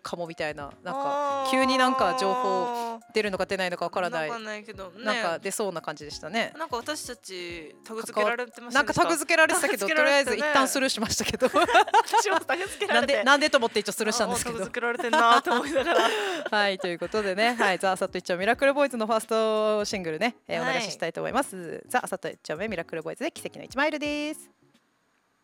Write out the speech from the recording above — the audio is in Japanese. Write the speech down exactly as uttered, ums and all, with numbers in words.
かもみたいな、なんか急になんか情報出るのか出ないのかわからない、 わかんないけどね、 なんか出そうな感じでしたね。 なんか私たちタグ付けられてました。 なんかタグ付けられてたけど、とりあえず一旦スルーしましたけど私もタグ付けられてなんでなんでと思って一応スルーしたんですけど、 タグ付けられてんなと思いながらはいということでね、はい、ザ・アサト一丁目ミラクルボーイズのファーストシングルね、えー、お流ししたいと思います。ザ・アサト一丁目ミラクルボーイズで奇跡のいちマイルです。